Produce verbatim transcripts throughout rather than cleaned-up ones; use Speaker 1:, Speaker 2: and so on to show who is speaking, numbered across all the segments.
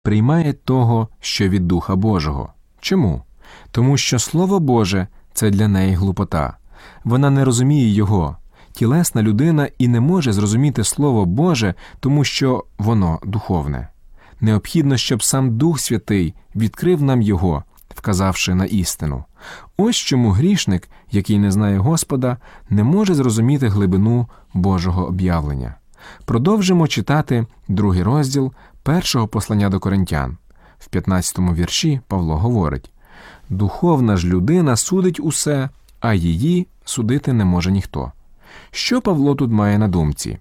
Speaker 1: приймає того, що від Духа Божого. Чому? Тому що Слово Боже – це для неї глупота. Вона не розуміє його. Тілесна людина і не може зрозуміти Слово Боже, тому що воно духовне. Необхідно, щоб сам Дух Святий відкрив нам його, вказавши на істину. Ось чому грішник, який не знає Господа, не може зрозуміти глибину Божого об'явлення. Продовжимо читати другий розділ першого послання до Коринтян. В п'ятнадцятому вірші Павло говорить: «Духовна ж людина судить усе, а її судити не може ніхто». Що Павло тут має на думці?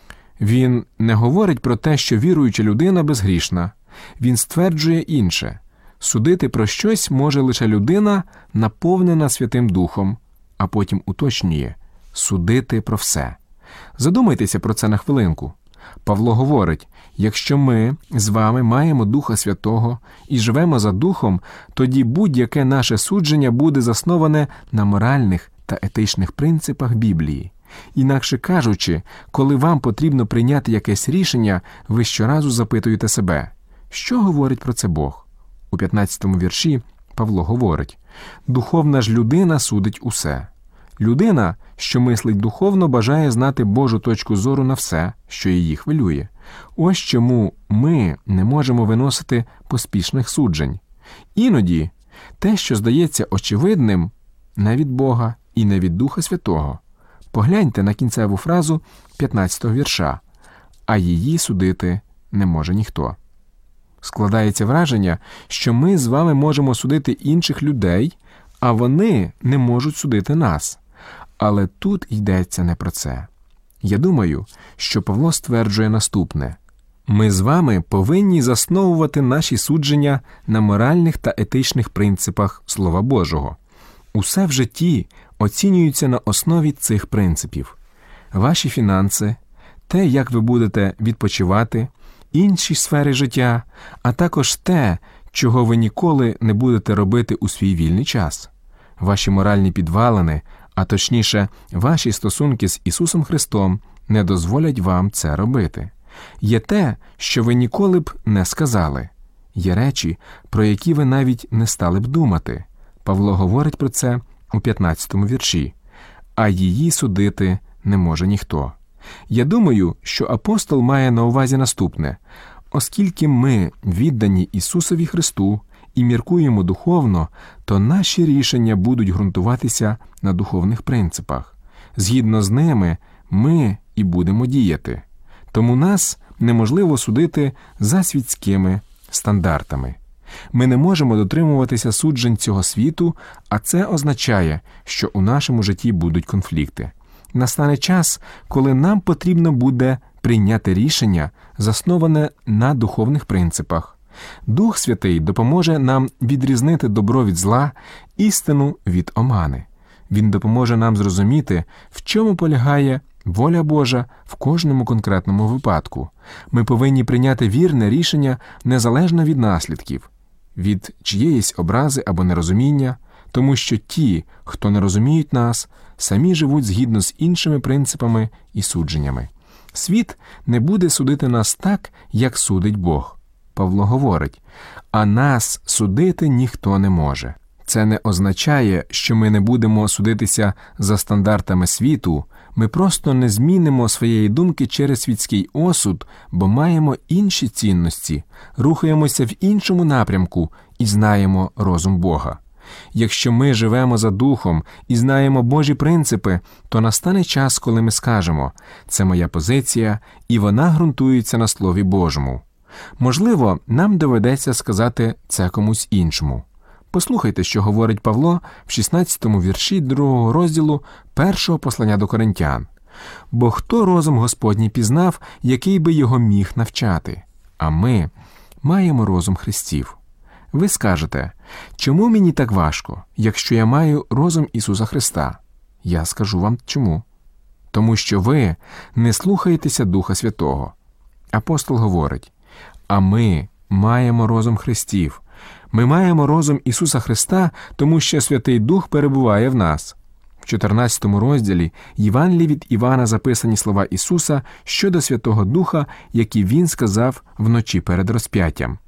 Speaker 1: Він не говорить про те, що віруюча людина безгрішна. Він стверджує інше. Судити про щось може лише людина, наповнена Святим Духом, а потім уточнює – судити про все. Задумайтеся про це на хвилинку. Павло говорить, якщо ми з вами маємо Духа Святого і живемо за Духом, тоді будь-яке наше судження буде засноване на моральних та етичних принципах Біблії. Інакше кажучи, коли вам потрібно прийняти якесь рішення, ви щоразу запитуєте себе, що говорить про це Бог? У п'ятнадцятому вірші Павло говорить: «Духовна ж людина судить усе». Людина, що мислить духовно, бажає знати Божу точку зору на все, що її хвилює. Ось чому ми не можемо виносити поспішних суджень. Іноді те, що здається очевидним, не від Бога і не від Духа Святого. Погляньте на кінцеву фразу п'ятнадцятого вірша: «А її судити не може ніхто». Складається враження, що ми з вами можемо судити інших людей, а вони не можуть судити нас. Але тут йдеться не про це. Я думаю, що Павло стверджує наступне. Ми з вами повинні засновувати наші судження на моральних та етичних принципах Слова Божого. Усе в житті оцінюється на основі цих принципів. Ваші фінанси, те, як ви будете відпочивати, інші сфери життя, а також те, чого ви ніколи не будете робити у свій вільний час. Ваші моральні підвалини, а точніше, ваші стосунки з Ісусом Христом не дозволять вам це робити. Є те, що ви ніколи б не сказали. Є речі, про які ви навіть не стали б думати. Павло говорить про це у п'ятнадцятому вірші. «А її судити не може ніхто». Я думаю, що апостол має на увазі наступне. Оскільки ми віддані Ісусові Христу і міркуємо духовно, то наші рішення будуть ґрунтуватися на духовних принципах. Згідно з ними ми і будемо діяти. Тому нас неможливо судити за світськими стандартами. Ми не можемо дотримуватися суджень цього світу, а це означає, що у нашому житті будуть конфлікти. Настане час, коли нам потрібно буде прийняти рішення, засноване на духовних принципах. Дух Святий допоможе нам відрізнити добро від зла, істину від омани. Він допоможе нам зрозуміти, в чому полягає воля Божа в кожному конкретному випадку. Ми повинні прийняти вірне рішення незалежно від наслідків, від чиєїсь образи або нерозуміння, тому що ті, хто не розуміють нас, самі живуть згідно з іншими принципами і судженнями. Світ не буде судити нас так, як судить Бог. Павло говорить, а нас судити ніхто не може. Це не означає, що ми не будемо судитися за стандартами світу, ми просто не змінимо своєї думки через світський осуд, бо маємо інші цінності, рухаємося в іншому напрямку і знаємо розум Бога. Якщо ми живемо за Духом і знаємо Божі принципи, то настане час, коли ми скажемо «це моя позиція, і вона ґрунтується на Слові Божому». Можливо, нам доведеться сказати це комусь іншому. Послухайте, що говорить Павло в шістнадцятому вірші другого розділу першого послання до Коринтян. «Бо хто розум Господній пізнав, який би його міг навчати? А ми маємо розум Христів». Ви скажете, чому мені так важко, якщо я маю розум Ісуса Христа? Я скажу вам чому. Тому що ви не слухаєтеся Духа Святого. Апостол говорить, а ми маємо розум Христів. Ми маємо розум Ісуса Христа, тому що Святий Дух перебуває в нас. В чотирнадцятому розділі Євангелії від Івана записані слова Ісуса щодо Святого Духа, які Він сказав вночі перед розп'яттям.